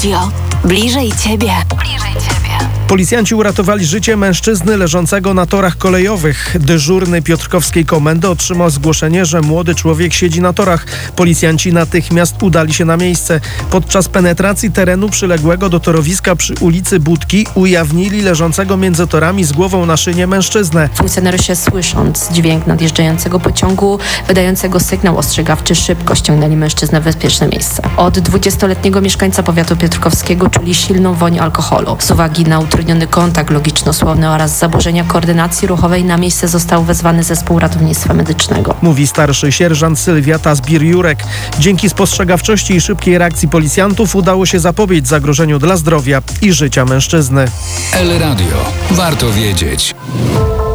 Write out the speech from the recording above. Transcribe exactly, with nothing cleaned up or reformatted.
Radio. Bliżej ciebie. Bliżej ciebie. Policjanci uratowali życie mężczyzny leżącego na torach kolejowych. Dyżurny piotrkowskiej komendy otrzymał zgłoszenie, że młody człowiek siedzi na torach. Policjanci natychmiast udali się na miejsce. Podczas penetracji terenu przyległego do torowiska przy ulicy Budki ujawnili leżącego między torami z głową na szynie mężczyznę. Funkcjonariusze, słysząc dźwięk nadjeżdżającego pociągu, wydającego sygnał ostrzegawczy, szybko ściągnęli mężczyznę w bezpieczne miejsce. Od dwudziestoletniego mieszkańca powiatu piotrkowskiego czuli silną woń alkoholu. Z uwagi na utrudniony kontakt logiczno-słowny oraz zaburzenia koordynacji ruchowej na miejsce został wezwany zespół ratownictwa medycznego. Mówi starszy sierżant Sylwia Tasbir-Jurek. Dzięki spostrzegawczości i szybkiej reakcji policjantów udało się zapobiec zagrożeniu dla zdrowia i życia mężczyzny. El Radio. Warto wiedzieć.